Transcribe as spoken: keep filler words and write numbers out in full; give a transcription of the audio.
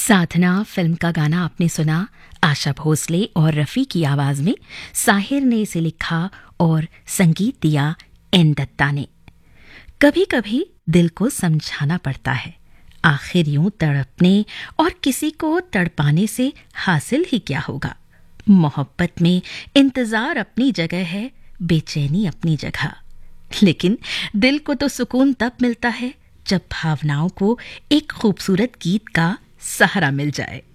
साधना film का गाना आपने सुना, आशा भोसले और रफ़ी की आवाज में। साहिर ने इसे लिखा और संगीत दिया एन दत्ता ने। कभी कभी दिल को समझाना पड़ता है, आखिर यूं तड़पने और किसी को तड़पाने से हासिल ही क्या होगा। मोहब्बत में इंतजार अपनी जगह है, बेचैनी अपनी जगह, लेकिन दिल को तो सुकून तब मिलता है जब भावनाओं को एक खूबसूरत गीत का सहारा मिल जाए।